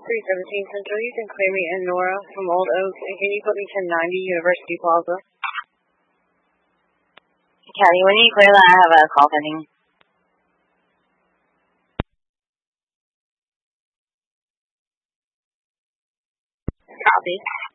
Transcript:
317 Central. You can clear me and Nora from Old Oak, and can you put me to 90 University Plaza? Caddy, when you clear that, I have a call pending. Copy.